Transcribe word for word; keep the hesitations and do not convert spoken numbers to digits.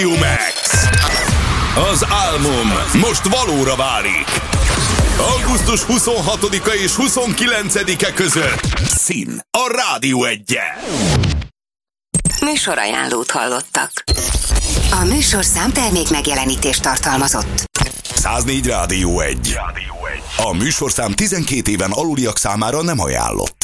Max. Az álmom most valóra válik. augusztus huszonhatodika és huszonkilencedike között Szín a Rádió Egyen. Műsorajánlót hallottak. A műsorszám termék megjelenítést tartalmazott. száznégy Rádió Egy. A műsorszám tizenkét éven aluliak számára nem ajánlott.